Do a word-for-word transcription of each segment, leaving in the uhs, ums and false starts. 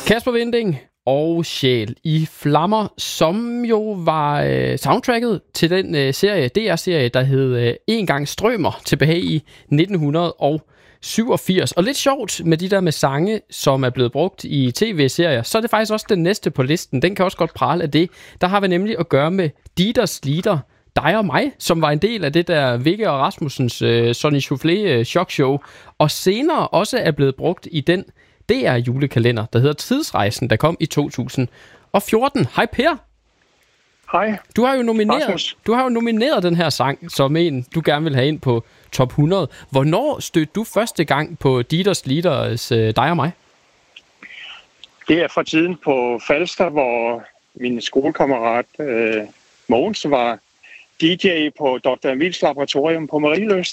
Kasper Winding og Sjæl i Flammer, som jo var øh, soundtracket til den øh, serie, D R-serie, der hed øh, En gang strømer, tilbage i nitten syvogfirs. Og lidt sjovt med de der med sange, som er blevet brugt i tv-serier, så er det faktisk også den næste på listen. Den kan også godt prale af det. Der har vi nemlig at gøre med Dieters Lieder, Dig og mig, som var en del af det der Vigge og Rasmussens øh, Sonny Soufflé øh, chokshow, og senere også er blevet brugt i den D R-julekalender, der hedder Tidsrejsen, der kom i to tusind og fjorten. Hej Per! Hej. Du har jo nomineret, du har jo nomineret den her sang som en, du gerne vil have ind på top hundrede. Hvornår stødte du første gang på Dieters Lieders øh, Dig og mig? Det er fra tiden på Falster, hvor min skolekammerat øh, Mogens var D J på doktor Emils laboratorium på Marieløst,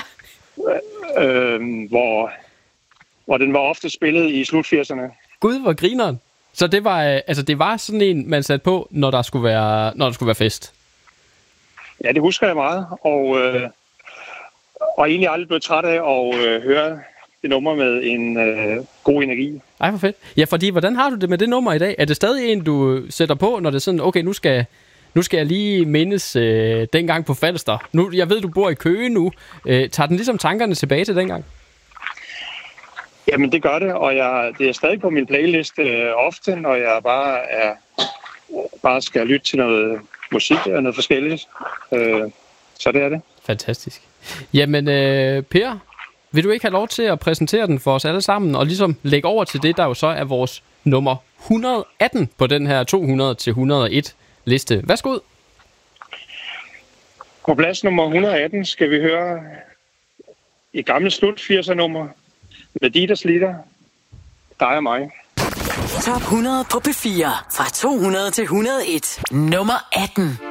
øh, hvor, hvor den var ofte spillet i slut firserne. Gud, hvor grineren. Så det var, altså det var sådan en, man satte på, når der skulle være, når der skulle være fest? Ja, det husker jeg meget, og, øh, og egentlig aldrig blevet træt af at øh, høre det nummer med en øh, god energi. Ej, hvor fedt. Ja, fordi hvordan har du det med det nummer i dag? Er det stadig en, du sætter på, når det er sådan, okay, nu skal, nu skal jeg lige mindes øh, dengang på Falster. Nu, jeg ved, du bor i Køge nu. Øh, tager den ligesom tankerne tilbage til dengang? Jamen, det gør det, og jeg, det er stadig på min playlist øh, ofte, når jeg bare, er, bare skal lytte til noget musik og noget forskelligt. Øh, så det er det. Fantastisk. Jamen, øh, Per, vil du ikke have lov til at præsentere den for os alle sammen, og ligesom lægge over til det, der jo så er vores nummer et hundrede og atten på den her to hundrede til et hundrede og en liste. Værsgo. På plads nummer et hundrede og atten skal vi høre et gammelt slut firser nummer med Dieters Lieder, Dig og mig. Top hundrede på P fire fra to hundrede til et hundrede og en. Nummer atten.